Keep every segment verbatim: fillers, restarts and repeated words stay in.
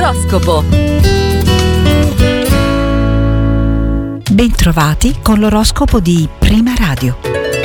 L'oroscopo. Bentrovati con l'oroscopo di Prima Radio.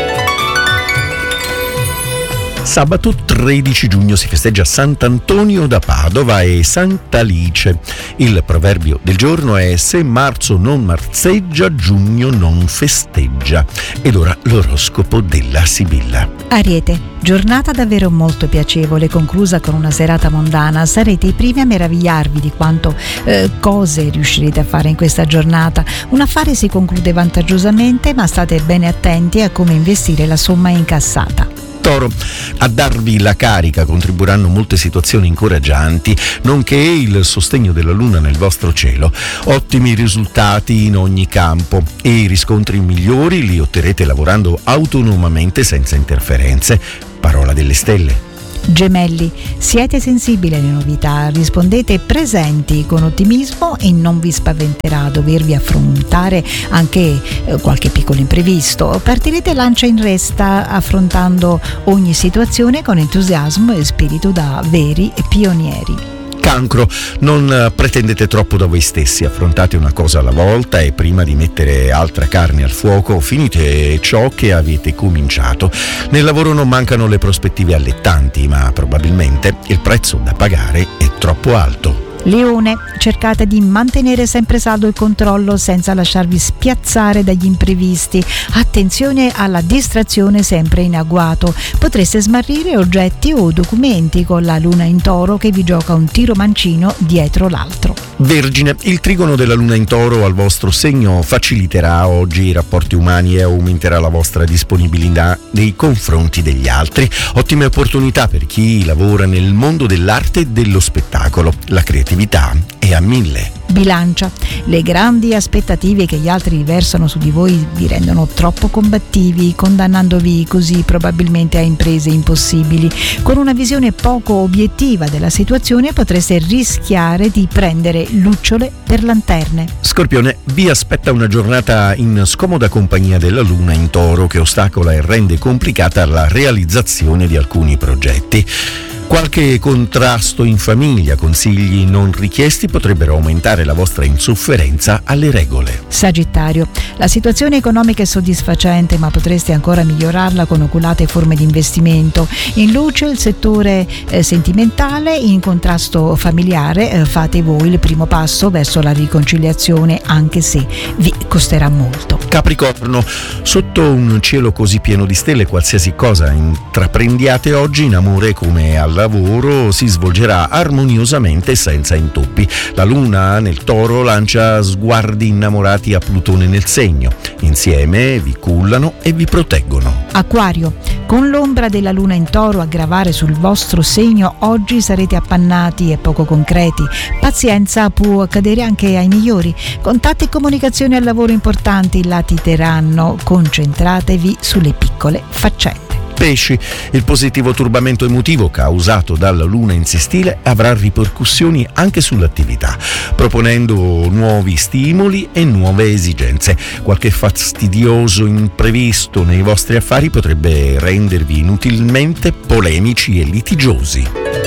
Sabato tredici giugno si festeggia Sant'Antonio da Padova e Sant'Alice. Il proverbio del giorno è: se marzo non marzeggia, giugno non festeggia. Ed ora l'oroscopo della Sibilla. Ariete, giornata davvero molto piacevole, conclusa con una serata mondana. Sarete i primi a meravigliarvi di quanto eh, cose riuscirete a fare in questa giornata. Un affare si conclude vantaggiosamente, ma state bene attenti a come investire la somma incassata. Toro, a darvi la carica contribuiranno molte situazioni incoraggianti, nonché il sostegno della luna nel vostro cielo. Ottimi risultati in ogni campo e i riscontri migliori li otterrete lavorando autonomamente senza interferenze. Parola delle stelle. Gemelli, siete sensibili alle novità, rispondete presenti con ottimismo e non vi spaventerà dovervi affrontare anche eh, qualche piccolo imprevisto. Partirete lancia in resta affrontando ogni situazione con entusiasmo e spirito da veri pionieri. Cancro, non pretendete troppo da voi stessi, affrontate una cosa alla volta e prima di mettere altra carne al fuoco finite ciò che avete cominciato. Nel lavoro non mancano le prospettive allettanti, ma probabilmente il prezzo da pagare è troppo alto. Leone, cercate di mantenere sempre saldo il controllo senza lasciarvi spiazzare dagli imprevisti. Attenzione alla distrazione sempre in agguato. Potreste smarrire oggetti o documenti con la luna in Toro che vi gioca un tiro mancino dietro l'altro. Vergine, il trigono della luna in Toro al vostro segno faciliterà oggi i rapporti umani e aumenterà la vostra disponibilità nei confronti degli altri. Ottime opportunità per chi lavora nel mondo dell'arte e dello spettacolo. La creatività è a mille. Bilancia, le grandi aspettative che gli altri riversano su di voi vi rendono troppo combattivi, condannandovi così probabilmente a imprese impossibili. Con una visione poco obiettiva della situazione potreste rischiare di prendere lucciole per lanterne. Scorpione, vi aspetta una giornata in scomoda compagnia della luna in Toro che ostacola e rende complicata la realizzazione di alcuni progetti. Qualche contrasto in famiglia, consigli non richiesti potrebbero aumentare la vostra insofferenza alle regole. Sagittario, la situazione economica è soddisfacente, ma potreste ancora migliorarla con oculate forme di investimento. In luce il settore eh, sentimentale, in contrasto familiare eh, fate voi il primo passo verso la riconciliazione, anche se vi costerà molto. Capricorno, sotto un cielo così pieno di stelle qualsiasi cosa intraprendiate oggi in amore come al lavoro si svolgerà armoniosamente senza intoppi. La luna nel Toro lancia sguardi innamorati a Plutone nel segno. Insieme vi cullano e vi proteggono. Acquario, con l'ombra della luna in Toro a gravare sul vostro segno oggi sarete appannati e poco concreti. Pazienza, può accadere anche ai migliori. Contatti e comunicazioni al lavoro importanti latiteranno. Concentratevi sulle piccole faccende. Pesci, il positivo turbamento emotivo causato dalla luna in sestile avrà ripercussioni anche sull'attività, proponendo nuovi stimoli e nuove esigenze. Qualche fastidioso imprevisto nei vostri affari potrebbe rendervi inutilmente polemici e litigiosi.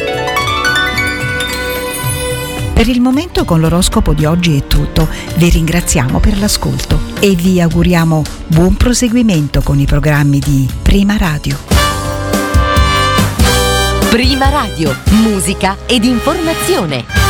Per il momento con l'oroscopo di oggi è tutto. Vi ringraziamo per l'ascolto e vi auguriamo buon proseguimento con i programmi di Prima Radio. Prima Radio, musica ed informazione.